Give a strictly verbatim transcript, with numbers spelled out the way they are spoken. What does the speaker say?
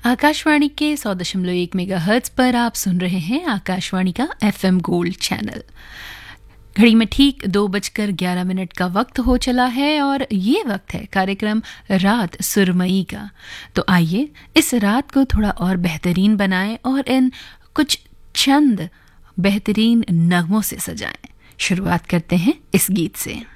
आकाशवाणी के सौ दशमलव एक मेगाहर्ट्ज पर आप सुन रहे हैं आकाशवाणी का एफएम गोल्ड चैनल। घड़ी में ठीक दो बजकर ग्यारह मिनट का वक्त हो चला है और ये वक्त है कार्यक्रम रात सुरमई का। तो आइए इस रात को थोड़ा और बेहतरीन बनाएं और इन कुछ चंद बेहतरीन नगमों से सजाएं। शुरुआत करते हैं इस गीत से।